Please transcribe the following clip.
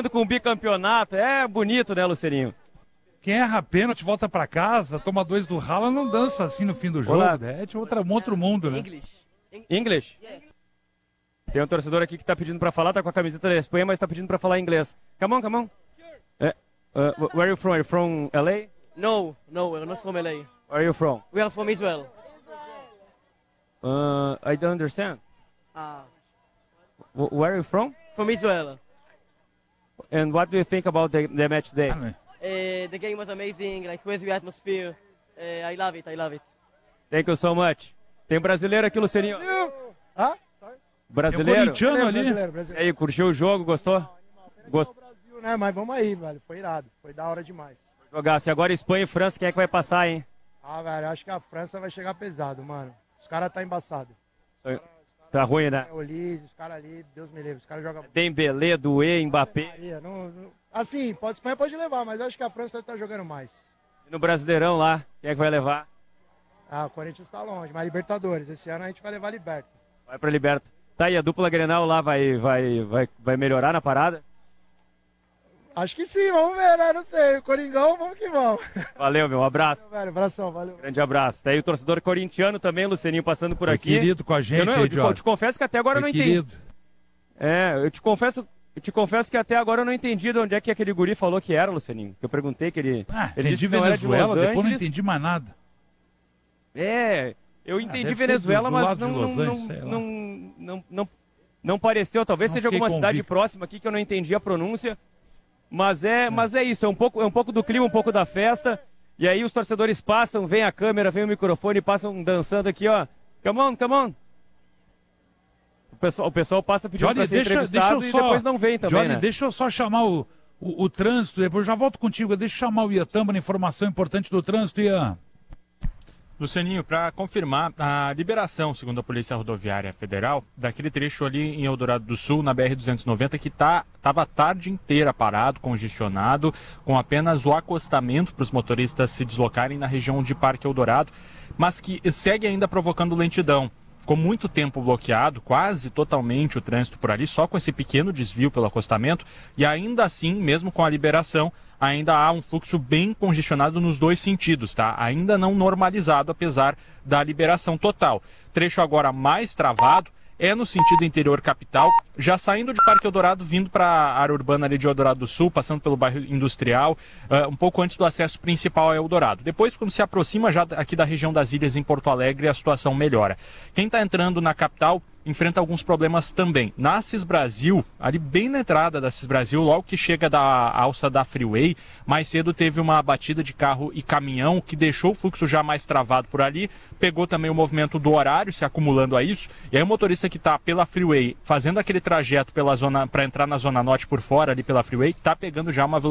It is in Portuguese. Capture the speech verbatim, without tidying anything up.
sonhando com o bicampeonato. É bonito, né, Lucerinho? Quem erra pênalti volta pra casa, toma dois do Haaland, não dança assim no fim do jogo. Olá. Né? É de outra, um outro mundo, né? English? Tem um torcedor aqui que tá pedindo pra falar, tá com a camiseta da Espanha, mas tá pedindo pra falar inglês. Come on, come on. É, uh, where are you from? Are you from L A? No, no, we're not from L A. Where are you from? We are from Israel. Uh, I don't understand. Ah, W- Where are you from? from Israel. And what do you think about the, the match today? Ah, né? Uh, the game was amazing, like crazy atmosphere. Uh, I love it, I love it. Thank you so much. Tem brasileiro aqui, Lucerinho. Ah? Tem um Brasileiro? corintiano ali. Brasileiro, E brasileiro. aí, curtiu o jogo? Gostou? Gost... Brasil, né? Mas vamos aí, velho. Foi irado. Foi da hora demais. Jogasse agora Espanha e França, quem é que vai passar, hein? Ah, velho, acho que a França vai chegar pesado, mano. Os caras tá embaçado. Tá ruim, né? É o Olise, os caras ali, Deus me livre. Os caras jogam. Dembélé, Doué, Mbappé. Não, não... Assim, pode, Espanha pode levar, mas eu acho que a França tá jogando mais. E no Brasileirão lá, quem é que vai levar? Ah, o Corinthians tá longe, mas Libertadores. Esse ano a gente vai levar a Liberta. Vai pra Liberta. Tá aí, a dupla Grenal lá vai, vai, vai, vai melhorar na parada? Acho que sim, vamos ver, né? Não sei. O Coringão, vamos que vamos. Valeu, meu. Um abraço. Velho, abração, valeu. Grande abraço. Tá aí o torcedor corintiano também, Luceninho, passando por Foi aqui. querido com a gente, eu, não, eu, aí, te, Jorge. eu te confesso que até agora eu não Foi entendi. querido. É, eu te confesso, eu te confesso que até agora eu não entendi de onde é que aquele guri falou que era, Luceninho. Eu perguntei que ele. Ah, ele disse entendi que não era de Venezuela, Los depois não Angeles. entendi mais nada. É, eu entendi deve ser Venezuela, do- do mas lado de não, Los não, Angeles, sei lá. não, não, não, não pareceu. Talvez Não seja fiquei alguma cidade convicto. próxima aqui que eu não entendi a pronúncia. Mas é, mas é isso, é um, pouco, é um pouco do clima, um pouco da festa. E aí os torcedores passam, vem a câmera, vem o microfone, passam dançando aqui, ó. Come on, come on. O pessoal, o pessoal passa pedindo Johnny, pra ser deixa, deixa entrevistado eu e só. depois não vem também, Johnny, né? deixa eu só chamar o, o, o trânsito, depois eu já volto contigo. Deixa eu chamar o Ian Tamba na informação importante do trânsito, Ian. Lucianinho, para confirmar a liberação, segundo a Polícia Rodoviária Federal, daquele trecho ali em Eldorado do Sul, na B R duzentos e noventa, que tá, tava a tarde inteira parado, congestionado, com apenas o acostamento para os motoristas se deslocarem na região de Parque Eldorado, mas que segue ainda provocando lentidão. Ficou muito tempo bloqueado, quase totalmente o trânsito por ali, só com esse pequeno desvio pelo acostamento, e ainda assim, mesmo com a liberação, ainda há um fluxo bem congestionado nos dois sentidos, tá? Ainda não normalizado, apesar da liberação total. Trecho agora mais travado é no sentido interior capital, já saindo de Parque Eldorado, vindo para a área urbana ali de Eldorado do Sul, passando pelo bairro industrial, uh, um pouco antes do acesso principal a Eldorado. Depois, quando se aproxima já aqui da região das ilhas em Porto Alegre, a situação melhora. Quem está entrando na capital enfrenta alguns problemas também. Na Assis Brasil, ali bem na entrada da Assis Brasil, logo que chega da alça da Freeway, mais cedo teve uma batida de carro e caminhão que deixou o fluxo já mais travado por ali, pegou também o movimento do horário se acumulando a isso, e aí o motorista que está pela Freeway, fazendo aquele trajeto pela zona para entrar na Zona Norte por fora ali pela Freeway, está pegando já uma velocidade